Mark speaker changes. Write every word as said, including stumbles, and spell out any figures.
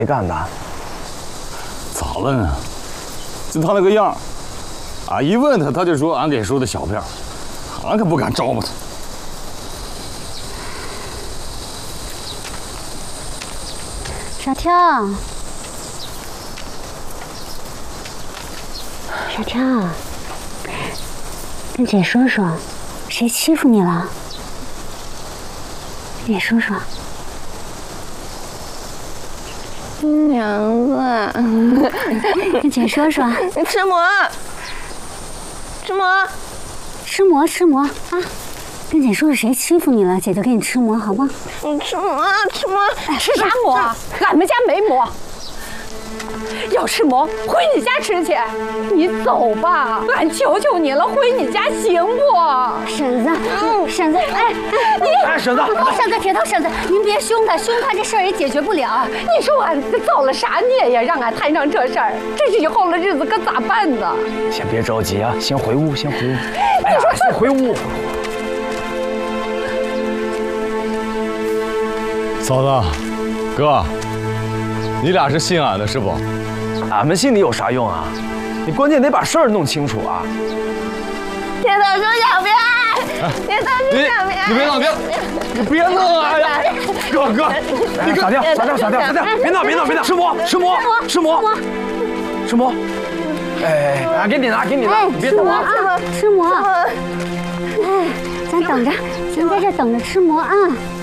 Speaker 1: 干的？
Speaker 2: 咋了呢？就他那个样，俺一问他，他就说俺给收的小票，俺可不敢招呼他。
Speaker 3: 小跳，小跳，跟姐说说，谁欺负你了？跟姐说说。
Speaker 4: 娘子，
Speaker 3: 跟姐说说，
Speaker 4: 吃馍，吃馍，
Speaker 3: 吃馍吃馍啊！跟姐说说谁欺负你了，姐就给你吃馍，好吗？
Speaker 4: 你吃馍，吃馍，
Speaker 5: 吃啥馍？俺们家没馍。要吃馍，回你家吃去。你走吧，俺求求你了，回你家行不？
Speaker 3: 婶子，婶子，哎哎，你
Speaker 1: 哎，婶子，
Speaker 3: 婶子，铁头婶子，您别凶他，凶他这事儿也解决不了。
Speaker 5: 你说俺造了啥孽呀，让俺摊上这事儿？这是以后的日子可咋办呢？
Speaker 1: 先别着急啊，先回屋，先回屋。哎呀，先回屋。
Speaker 2: 嫂子，哥，你俩是信俺的是不？
Speaker 1: 俺们信你有啥用啊？你关键得把事儿弄清楚啊！
Speaker 4: 铁头叔小兵，铁头叔小兵，
Speaker 2: 你别闹，别，你别闹啊！哎呀，哥哥，
Speaker 1: 你撒掉，撒掉，撒掉，撒掉！别闹，别闹，别闹！吃馍，吃馍，吃馍，吃馍！哎，俺给你拿，给你拿，你别动啊！
Speaker 3: 吃馍啊！哎，咱等着，咱在这等着吃馍啊！